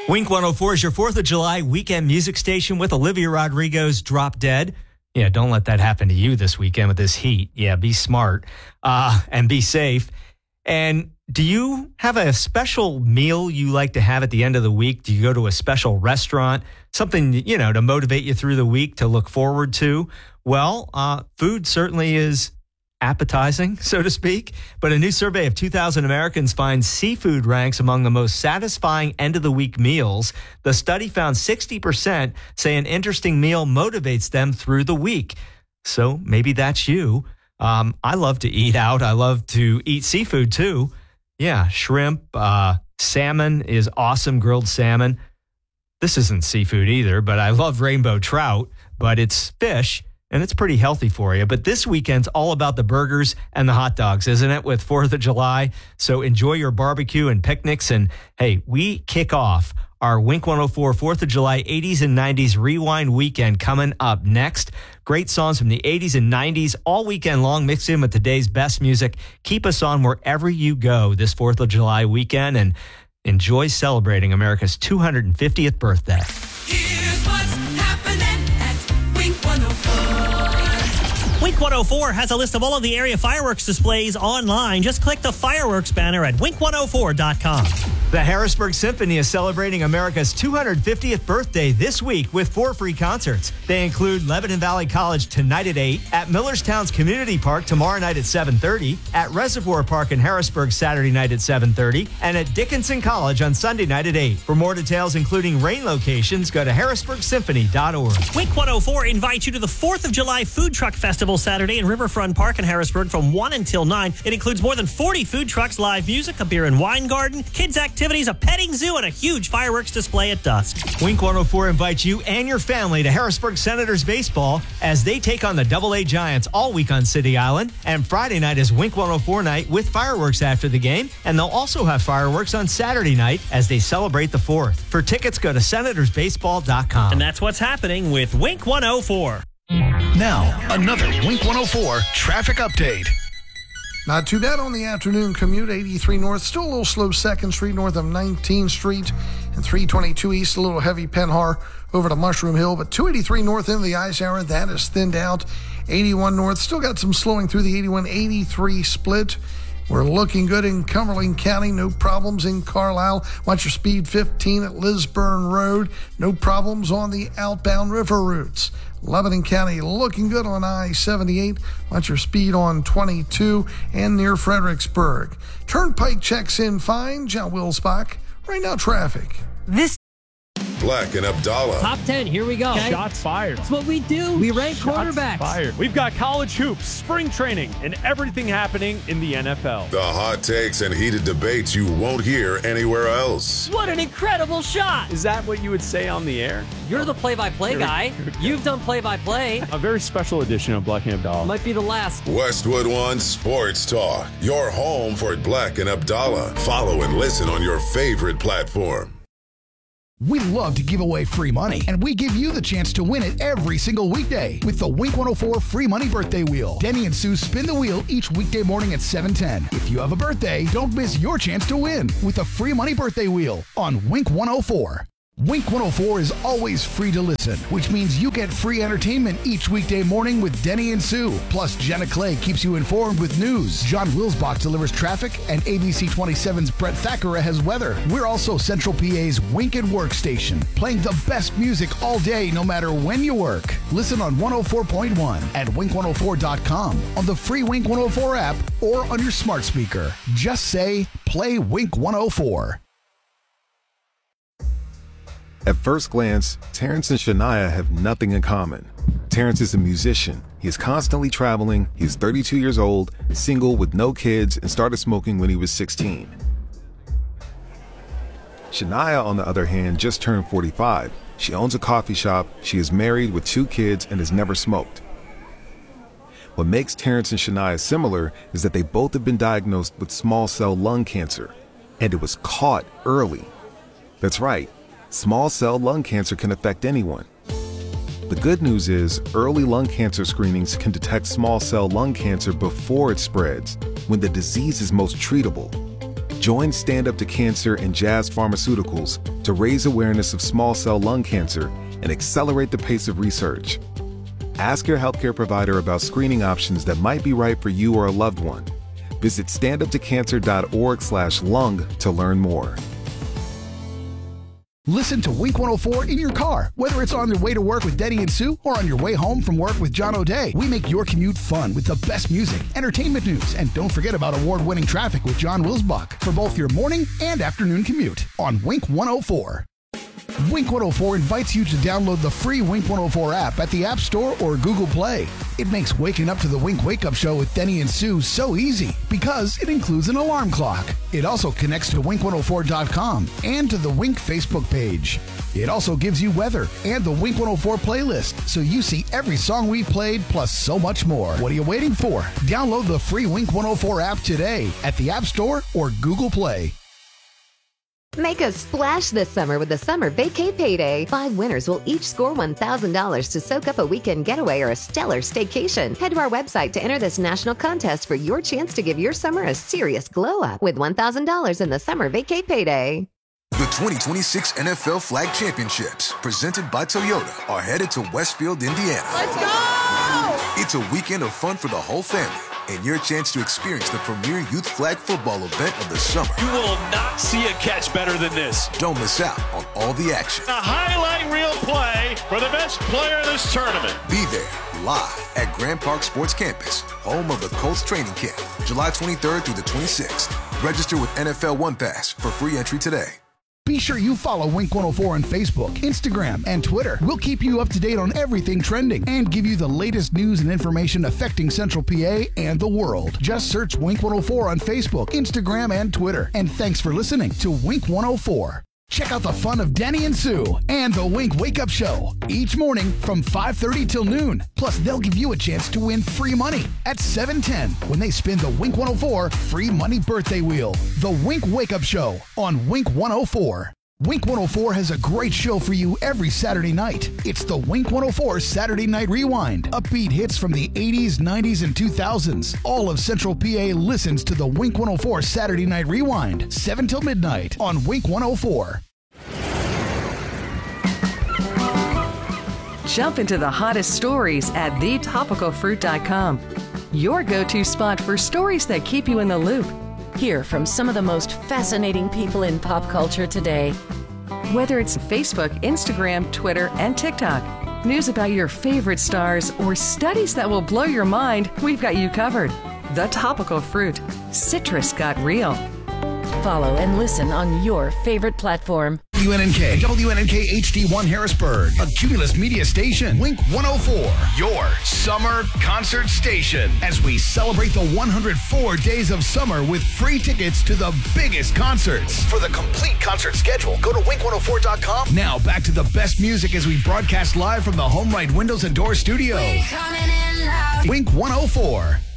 Wink 104 is your 4th of July weekend music station with Olivia Rodrigo's Drop Dead. Yeah, don't let that happen to you this weekend with this heat. Yeah, be smart and be safe. And do you have a special meal you like to have at the end of the week? Do you go to a special restaurant? Something, to motivate you through the week, to look forward to? Well, food certainly is appetizing, so to speak. But a new survey of 2,000 Americans finds seafood ranks among the most satisfying end-of-the-week meals. The study found 60% say an interesting meal motivates them through the week. So maybe that's you. I love to eat out. I love to eat seafood too. Yeah, shrimp, salmon is awesome, grilled salmon. This isn't seafood either, but I love rainbow trout, but it's fish. And it's pretty healthy for you. But this weekend's all about the burgers and the hot dogs, isn't it, with 4th of July? So enjoy your barbecue and picnics. And, hey, we kick off our Wink 104 4th of July 80s and 90s Rewind Weekend coming up next. Great songs from the 80s and 90s all weekend long mixed in with today's best music. Keep us on wherever you go this 4th of July weekend and enjoy celebrating America's 250th birthday. Here's what's happening at Wink 104. Wink 104 has a list of all of the area fireworks displays online. Just click the fireworks banner at wink104.com. The Harrisburg Symphony is celebrating America's 250th birthday this week with 4 free concerts. They include Lebanon Valley College tonight at 8, at Millerstown's Community Park tomorrow night at 7:30, at Reservoir Park in Harrisburg Saturday night at 7:30, and at Dickinson College on Sunday night at 8. For more details, including rain locations, go to harrisburgsymphony.org. Wink 104 invites you to the 4th of July Food Truck Festival Saturday in Riverfront Park in Harrisburg from 1 until 9. It includes more than 40 food trucks, live music, a beer and wine garden, kids' activities, a petting zoo, and a huge fireworks display at dusk. Wink 104 invites you and your family to Harrisburg Senators baseball as they take on the AA Giants all week on City Island. And Friday night is Wink 104 night with fireworks after the game. And they'll also have fireworks on Saturday night as they celebrate the 4th. For tickets, go to senatorsbaseball.com. And that's what's happening with Wink 104. Now, another Wink 104 traffic update. Not too bad on the afternoon commute. 83 North, still a little slow 2nd Street north of 19th Street, and 322 East, a little heavy Penhar over to Mushroom Hill, but 283 North into the ice hour, that is thinned out. 81 North, still got some slowing through the 81-83 split. We're looking good in Cumberland County. No problems in Carlisle. Watch your speed 15 at Lisburn Road. No problems on the outbound river routes. Lebanon County looking good on I-78. Watch your speed on 22 and near Fredericksburg. Turnpike checks in fine. John Wilsbach. Right now, traffic. Black and Abdallah. Top 10, here we go. Okay. Shots fired. That's what we do. We rank quarterbacks. Fired. We've got college hoops, spring training, and everything happening in the NFL. The hot takes and heated debates you won't hear anywhere else. What an incredible shot. Is that what you would say on the air? You're the play-by-play guy. You've done play-by-play. A very special edition of Black and Abdallah. Might be the last. Westwood One Sports Talk. Your home for Black and Abdallah. Follow and listen on your favorite platform. We love to give away free money, and we give you the chance to win it every single weekday with the Wink 104 Free Money Birthday Wheel. Denny and Sue spin the wheel each weekday morning at 7:10. If you have a birthday, don't miss your chance to win with the Free Money Birthday Wheel on Wink 104. Wink 104 is always free to listen, which means you get free entertainment each weekday morning with Denny and Sue. Plus, Jenna Clay keeps you informed with news. John Wilsbach delivers traffic, and ABC 27's Brett Thackeray has weather. We're also Central PA's Wink and Work station, playing the best music all day, no matter when you work. Listen on 104.1 at wink104.com, on the free Wink 104 app, or on your smart speaker. Just say, play Wink 104. At first glance, Terrence and Shania have nothing in common. Terrence is a musician. He is constantly traveling. He is 32 years old, single with no kids, and started smoking when he was 16. Shania, on the other hand, just turned 45. She owns a coffee shop. She is married with 2 kids and has never smoked. What makes Terrence and Shania similar is that they both have been diagnosed with small cell lung cancer, and it was caught early. That's right. Small cell lung cancer can affect anyone. The good news is early lung cancer screenings can detect small cell lung cancer before it spreads, when the disease is most treatable. Join Stand Up to Cancer and Jazz Pharmaceuticals to raise awareness of small cell lung cancer and accelerate the pace of research. Ask your healthcare provider about screening options that might be right for you or a loved one. Visit standuptocancer.org/lung to learn more. Listen to Wink 104 in your car, whether it's on your way to work with Denny and Sue or on your way home from work with John O'Day. We make your commute fun with the best music, entertainment news, and don't forget about award-winning traffic with John Wilsbach for both your morning and afternoon commute on Wink 104. Wink 104 invites you to download the free Wink 104 app at the App Store or Google Play. It makes waking up to the Wink Wake Up Show with Denny and Sue so easy because it includes an alarm clock. It also connects to Wink104.com and to the Wink Facebook page. It also gives you weather and the Wink 104 playlist, so you see every song we've played plus so much more. What are you waiting for? Download the free Wink 104 app today at the App Store or Google Play. Make a splash this summer with the Summer Vacay Payday. 5 winners will each score $1,000 to soak up a weekend getaway or a stellar staycation. Head to our website to enter this national contest for your chance to give your summer a serious glow up with $1,000 in the Summer Vacay Payday. The 2026 NFL Flag Championships, presented by Toyota, are headed to Westfield, Indiana. Let's go! It's a weekend of fun for the whole family and your chance to experience the premier youth flag football event of the summer. You will not see a catch better than this. Don't miss out on all the action. A highlight reel play for the best player of this tournament. Be there live at Grand Park Sports Campus, home of the Colts training camp, July 23rd through the 26th. Register with NFL One Pass for free entry today. Be sure you follow Wink 104 on Facebook, Instagram, and Twitter. We'll keep you up to date on everything trending and give you the latest news and information affecting Central PA and the world. Just search Wink 104 on Facebook, Instagram, and Twitter. And thanks for listening to Wink 104. Check out the fun of Denny and Sue and the Wink Wake Up Show each morning from 5:30 till noon. Plus, they'll give you a chance to win free money at 7:10 when they spin the Wink 104 free money birthday wheel. The Wink Wake Up Show on Wink 104. Wink 104 has a great show for you every Saturday night. It's the Wink 104 Saturday Night Rewind. Upbeat hits from the 80s, 90s, and 2000s. All of Central PA listens to the Wink 104 Saturday Night Rewind, 7 till midnight on Wink 104. Jump into the hottest stories at thetopicalfruit.com. Your go-to spot for stories that keep you in the loop. Hear from some of the most fascinating people in pop culture today. Whether it's Facebook, Instagram, Twitter, and TikTok, news about your favorite stars, or studies that will blow your mind, we've got you covered. The Topical Fruit. Citrus got real. Follow and listen on your favorite platform. WNNK HD1 Harrisburg, a Cumulus Media station. Wink 104, your summer concert station. As we celebrate the 104 days of summer with free tickets to the biggest concerts. For the complete concert schedule, go to Wink104.com. Now back to the best music as we broadcast live from the HomeRight Windows and Door Studio. Wink 104.